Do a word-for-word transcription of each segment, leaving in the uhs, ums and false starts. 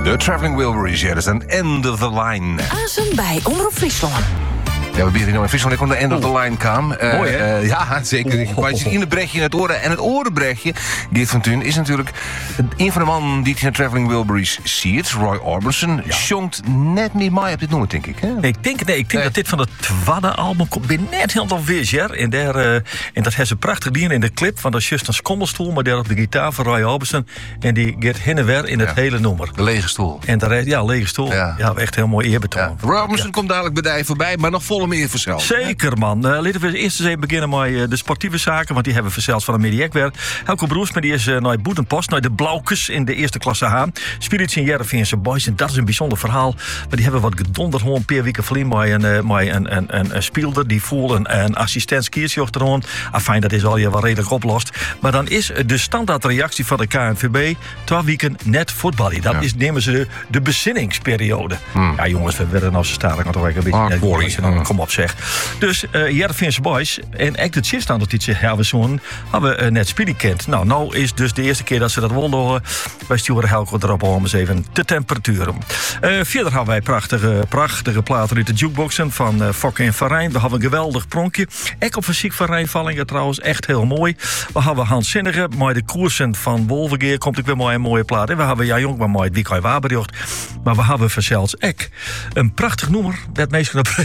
De Traveling Wilburys, ja, dat is een end of the line. Azen bij Omroep Friesland. Ja, we beginnen in Friesland. Ik kon de end of the line kwam. Uh, Mooi, hè? Uh, ja, zeker. Ik kwam in het brechtje in het oren. En het orenbrechtje, Geert van Thun, is natuurlijk een van de mannen die het in de Traveling Wilburys ziet. Roy Orbison. Ja. Jongt net niet mij op dit nummer, denk ik. Hè? Ik denk, nee, ik denk nee. dat dit van het tweede album komt. Ben net helemaal vis, ja. En, daar, uh, en dat heeft ze prachtig dienen in de clip van dat is juist een skommelstoel, maar daar op de gitaar van Roy Orbison. En die gaat heen en weer in het ja. hele nummer. De lege stoel. En de rest, ja, lege stoel. Ja, ja echt heel mooi eerbetoon. Ja. Roy Orbison ja. komt dadelijk bij die voorbij, maar nog volle meer vanzelf. Zeker, man. Uh, laten we eerst eens even beginnen met uh, de sportieve zaken, want die hebben we zelfs van de Mediac weer. Helco Broersma die is uh, naar Boetenpost, naar de Blauwkes in de eerste klasse H. Spirits in Jereveense Boys, en dat is een bijzonder verhaal. Maar die hebben wat gedonderd gewoon een paar weken geleden met een, uh, met een, een, een, een speelder die voelde een, een assistent skiertje achterom. Afijn, dat is al je wel redelijk oplost. Maar dan is de standaardreactie van de K N V B twee weken net voetballen. Dat ja. is, nemen ze de, de bezinningsperiode. Hmm. Ja, jongens, we werden nou zo staan. Ik kan toch wel een beetje. Ah, net, dan, kom op, zeg. Dus uh, Jereveense Boys en echt het zitstand dat iets hebben zo'n hebben we uh, net Speedy kent. Nou, nou is dus de eerste keer dat ze dat wonnen. Wij sturen Helco erop om eens even de temperaturen. Uh, verder hebben wij prachtige, prachtige platen uit de jukeboxen van uh, Fokke en Van Rijn. We hebben een geweldig pronkje. Ek op fysiek Van Rijnvallingen trouwens, echt heel mooi. We hebben Hans Zinnige, maar de koersen van Wolvergeer komt ook weer mooi een mooie plaat. En we hebben Ja Jong, maar mooi het Wiekoi Waberjocht. Maar we hebben verzels Ek. Een prachtig nummer, werd meestal op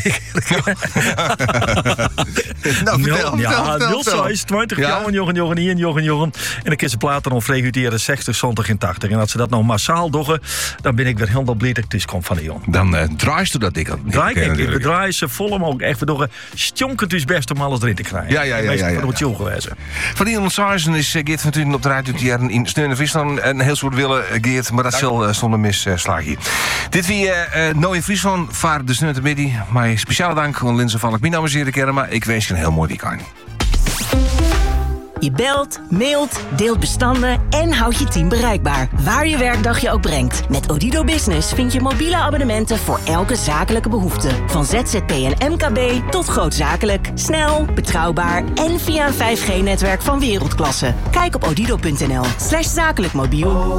nou, vertel, ja, vertel, vertel. twintig, ja? Jochen, Jochen, Jochen, Ian, Jochen, Jochen. En dan kun je platen om vreugderen zestig, zestig en tachtig. En als ze dat nou massaal doen, dan ben ik weer helemaal blij dat ik dus kom van de jong. Dan uh, draait u dat dik. Draai ik, ik bedraai ze vol om ook echt door stonken dus best om alles erin te krijgen. Ja, ja, ja. ja, ja, ja, ja. Chill geweest. Van Ian Sarsen is uh, Geert van Thun op de ruit uit die jaren in Steun en Friesland een heel soort willen, uh, Geert, maar dat zal uh, zonder mis uh, slag hier. Dit wie uh, uh, nou in Friesland vaart de Steun te midden. Maar speciale dank aan Linse Valk. Mijn naam is Erik Kerma. Ik wens je een heel mooi weekend. Je belt, mailt, deelt bestanden en houdt je team bereikbaar. Waar je werkdag je ook brengt. Met Odido Business vind je mobiele abonnementen voor elke zakelijke behoefte. Van Z Z P en M K B tot grootzakelijk. Snel, betrouwbaar en via een vijf G netwerk van wereldklasse. Kijk op odido punt n l slash zakelijk mobiel.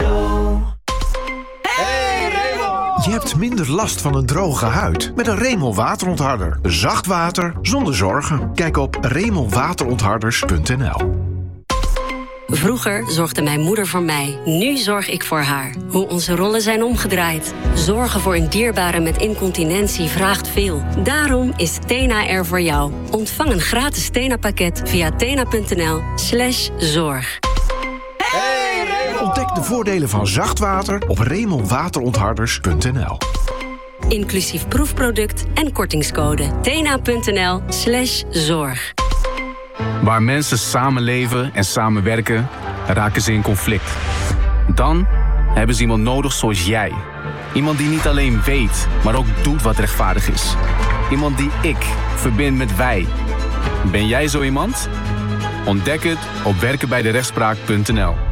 Je hebt minder last van een droge huid met een Remel waterontharder. Zacht water zonder zorgen. Kijk op remel waterontharders punt n l. Vroeger zorgde mijn moeder voor mij. Nu zorg ik voor haar. Hoe onze rollen zijn omgedraaid. Zorgen voor een dierbare met incontinentie vraagt veel. Daarom is Tena er voor jou. Ontvang een gratis Tena-pakket via tena punt n l slash zorg. Ontdek de voordelen van zacht water op remel waterontharders punt n l. Inclusief proefproduct en kortingscode. tena punt n l slash zorg. Waar mensen samenleven en samenwerken, raken ze in conflict. Dan hebben ze iemand nodig zoals jij. Iemand die niet alleen weet, maar ook doet wat rechtvaardig is. Iemand die ik verbind met wij. Ben jij zo iemand? Ontdek het op werken bij de rechtspraak punt n l.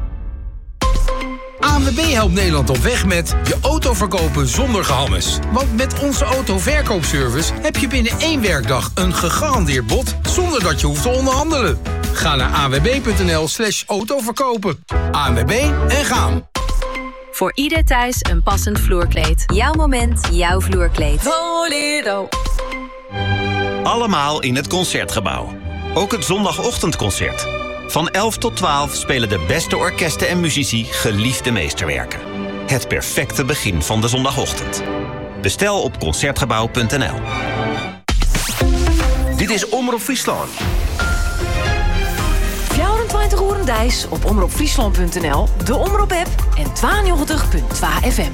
A N W B helpt Nederland op weg met je auto verkopen zonder gehammes. Want met onze autoverkoopservice heb je binnen één werkdag een gegarandeerd bod zonder dat je hoeft te onderhandelen. Ga naar a n w b punt n l slash autoverkopen. A N W B en gaan. Voor ieder thuis een passend vloerkleed. Jouw moment, jouw vloerkleed. Solido. Allemaal in het Concertgebouw. Ook het zondagochtendconcert. Van elf tot twaalf spelen de beste orkesten en muzici geliefde meesterwerken. Het perfecte begin van de zondagochtend. Bestel op concertgebouw punt n l. Dit is Omroep Friesland. vierentwintig uur en dijs op omroep friesland punt n l, de Omroep-app en tweeënnegentig punt twee F M.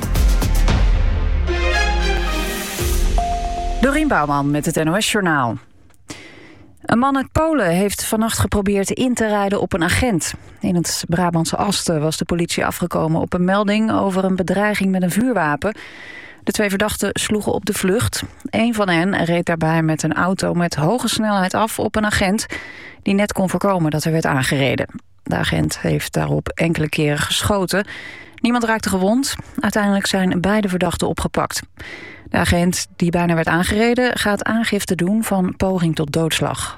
Dorien Bouwman met het N O S-journaal. Een man uit Polen heeft vannacht geprobeerd in te rijden op een agent. In het Brabantse Asten was de politie afgekomen op een melding over een bedreiging met een vuurwapen. De twee verdachten sloegen op de vlucht. Eén van hen reed daarbij met een auto met hoge snelheid af op een agent die net kon voorkomen dat er werd aangereden. De agent heeft daarop enkele keren geschoten. Niemand raakte gewond. Uiteindelijk zijn beide verdachten opgepakt. De agent die bijna werd aangereden gaat aangifte doen van poging tot doodslag.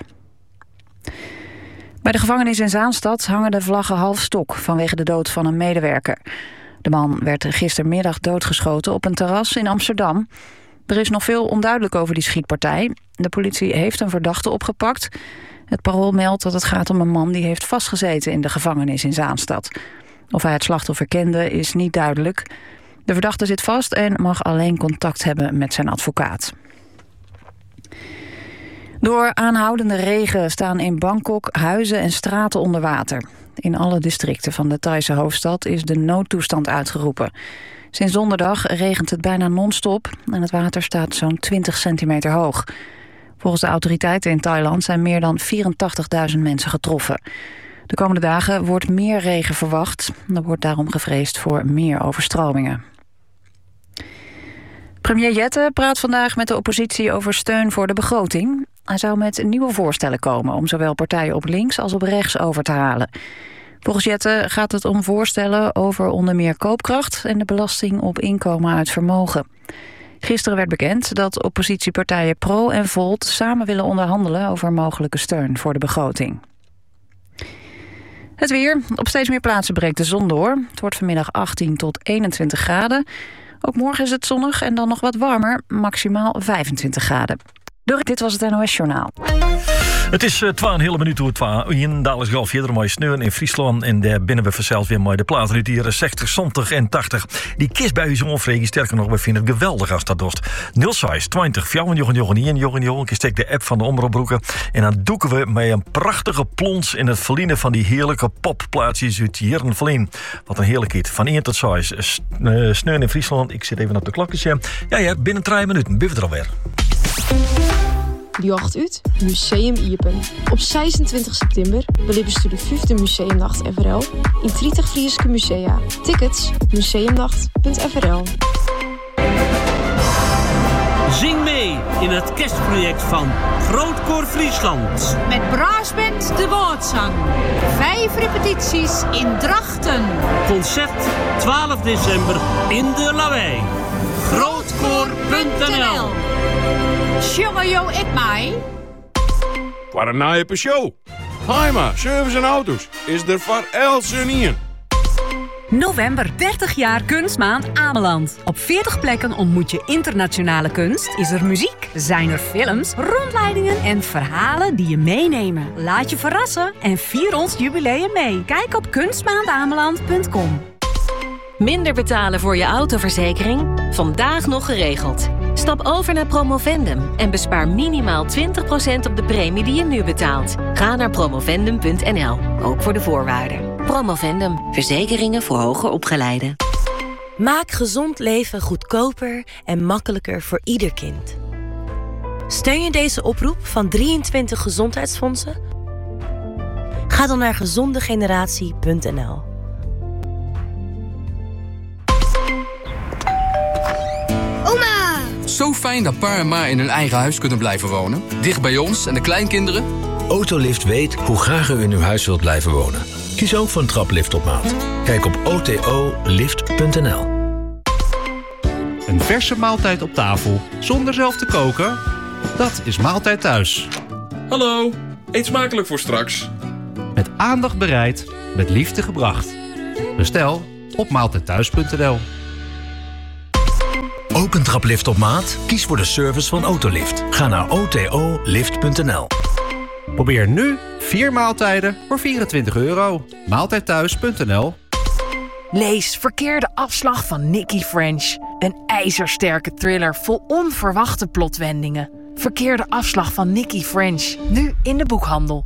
Bij de gevangenis in Zaanstad hangen de vlaggen half stok vanwege de dood van een medewerker. De man werd gistermiddag doodgeschoten op een terras in Amsterdam. Er is nog veel onduidelijk over die schietpartij. De politie heeft een verdachte opgepakt. Het Parool meldt dat het gaat om een man die heeft vastgezeten in de gevangenis in Zaanstad. Of hij het slachtoffer kende is niet duidelijk. De verdachte zit vast en mag alleen contact hebben met zijn advocaat. Door aanhoudende regen staan in Bangkok huizen en straten onder water. In alle districten van de Thaise hoofdstad is de noodtoestand uitgeroepen. Sinds donderdag regent het bijna non-stop en het water staat zo'n twintig centimeter hoog. Volgens de autoriteiten in Thailand zijn meer dan vierentachtigduizend mensen getroffen. De komende dagen wordt meer regen verwacht. Er wordt daarom gevreesd voor meer overstromingen. Premier Jette praat vandaag met de oppositie over steun voor de begroting. Hij zou met nieuwe voorstellen komen om zowel partijen op links als op rechts over te halen. Volgens Jette gaat het om voorstellen over onder meer koopkracht en de belasting op inkomen uit vermogen. Gisteren werd bekend dat oppositiepartijen Pro en Volt samen willen onderhandelen over mogelijke steun voor de begroting. Het weer. Op steeds meer plaatsen breekt de zon door. Het wordt vanmiddag achttien tot eenentwintig graden. Ook morgen is het zonnig en dan nog wat warmer, maximaal vijfentwintig graden. Dit was het N O S Journaal. Het is uh, twaalf hele minuut hoe het was. In Dallas Golf verder mooi sneeuw in Friesland. En daar binnen we vanzelf weer mooi de platen uit hier zestig, zeventig en tachtig. Die kist bij u zo'n onvregen. Sterker nog, we vinden het geweldig als dat doet. nul zes twintig vijf jochen jochen een jochen jochen. Steek de app van de Omroepbroeken. En dan doeken we met een prachtige plons in het verliezen van die heerlijke popplaatsjes uit hier in Verlien. Wat een heerlijk iets. Van één tot zes. Sneeuw in Friesland. Ik zit even op de klokjes. Ja, ja, binnen drie minuten. Ben we er alweer. Die acht uit Museum Iepen. Op zesentwintig september beleven de vijfde Museumnacht F R L in dertig Friese musea. Tickets museumnacht punt f r l. Zing mee in het kerstproject van Grootkoor Friesland. Met Braasband de Woordzang. Vijf repetities in Drachten. Concert twaalf december in de Lawaai. Grootkoor punt n l. Jongen, joh, ik mij. Wat een naaie show. Heima, service en auto's. Is er voor Elsen in. November, dertig jaar Kunstmaand Ameland. Op veertig plekken ontmoet je internationale kunst. Is er muziek, zijn er films, rondleidingen en verhalen die je meenemen. Laat je verrassen en vier ons jubileum mee. Kijk op kunstmaandameland punt com. Minder betalen voor je autoverzekering? Vandaag nog geregeld. Stap over naar Promovendum en bespaar minimaal twintig procent op de premie die je nu betaalt. Ga naar promovendum punt n l, ook voor de voorwaarden. Promovendum, verzekeringen voor hoger opgeleiden. Maak gezond leven goedkoper en makkelijker voor ieder kind. Steun je deze oproep van drieëntwintig gezondheidsfondsen? Ga dan naar gezondegeneratie punt n l. Zo fijn dat pa en ma in hun eigen huis kunnen blijven wonen. Dicht bij ons en de kleinkinderen. Autolift weet hoe graag u in uw huis wilt blijven wonen. Kies ook voor een traplift op maat. Kijk op o t o lift punt n l. Een verse maaltijd op tafel, zonder zelf te koken? Dat is Maaltijd Thuis. Hallo, eet smakelijk voor straks. Met aandacht bereid, met liefde gebracht. Bestel op maaltijdthuis punt n l. Ook een traplift op maat? Kies voor de service van Autolift. Ga naar o t o lift punt n l. Probeer nu vier maaltijden voor vierentwintig euro. maaltijdthuis punt n l. Lees Verkeerde afslag van Nicky French. Een ijzersterke thriller vol onverwachte plotwendingen. Verkeerde afslag van Nicky French. Nu in de boekhandel.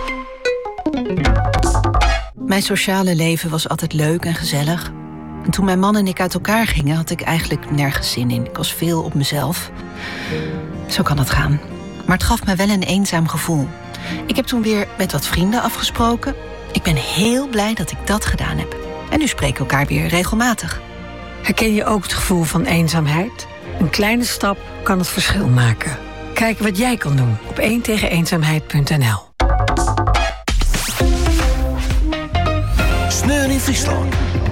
Mijn sociale leven was altijd leuk en gezellig. En toen mijn man en ik uit elkaar gingen, had ik eigenlijk nergens zin in. Ik was veel op mezelf. Zo kan het gaan. Maar het gaf me wel een eenzaam gevoel. Ik heb toen weer met wat vrienden afgesproken. Ik ben heel blij dat ik dat gedaan heb. En nu spreken we elkaar weer regelmatig. Herken je ook het gevoel van eenzaamheid? Een kleine stap kan het verschil maken. Kijk wat jij kan doen op één tegen eenzaamheid punt n l. Sneeuw in Friesland.